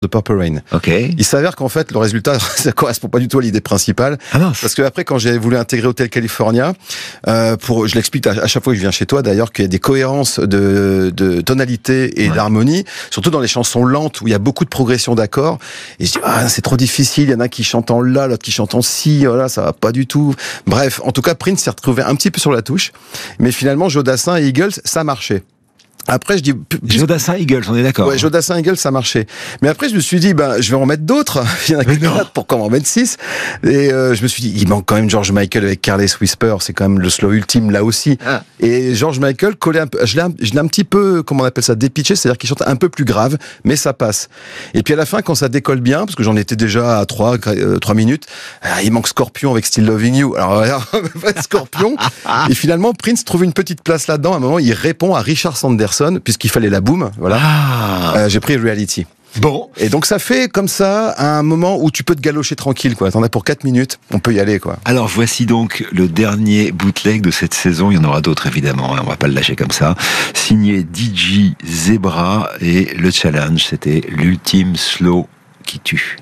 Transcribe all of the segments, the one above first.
de Purple Rain. Ok. Il s'avère qu'en fait, le résultat, ça correspond pas du tout à l'idée principale. Ah non. Parce que après, quand j'ai voulu intégrer Hotel California, je l'explique à chaque fois que je viens chez toi, d'ailleurs, qu'il y a des cohérences de tonalité et d'harmonie, surtout dans les chansons lentes où il y a beaucoup de progression d'accords. Et je dis, c'est trop difficile. Il y en a qui chantent en la, l'autre qui chante en si. Voilà, ça va pas du tout. Bref, en tout cas, Prince s'est retrouvé un petit peu sur la touche. Mais finalement, Joe Dassin et Eagles, ça marchait. Après, je dis... Joe Dassin, Eagles, on est d'accord. Ouais, Joe Dassin, Eagles, ça marchait. Mais après, je me suis dit, je vais en mettre d'autres. Il y en a que 4, pourquoi en mettre 6? Et je me suis dit, il manque quand même George Michael avec Careless Whisper, c'est quand même le slow ultime là aussi. Ah. Et George Michael collait un peu, je l'ai un petit peu, comment on appelle ça, dépitché, c'est-à-dire qu'il chante un peu plus grave, mais ça passe. Et puis à la fin, quand ça décolle bien, parce que j'en étais déjà à 3 minutes, il manque Scorpion avec Still Loving You. Alors, Scorpion. Et finalement, Prince trouve une petite place là-dedans. À un moment, il répond à Richard Sanderson, puisqu'il fallait la boom, voilà. J'ai pris Reality. Bon. Et donc ça fait comme ça un moment où tu peux te galocher tranquille, quoi. T'en as pour 4 minutes, on peut y aller, quoi. Alors voici donc le dernier bootleg de cette saison. Il y en aura d'autres évidemment, on va pas le lâcher comme ça. Signé DJ Zebra, et le challenge c'était l'ultime slow qui tue.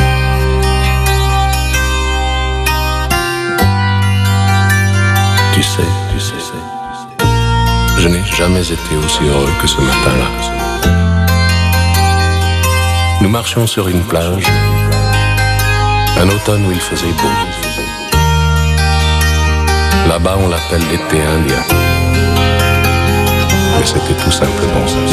Tu sais, je n'ai jamais été aussi heureux que ce matin-là. Nous marchions sur une plage, un automne où il faisait beau. Là-bas, on l'appelle l'été indien. Mais c'était tout simplement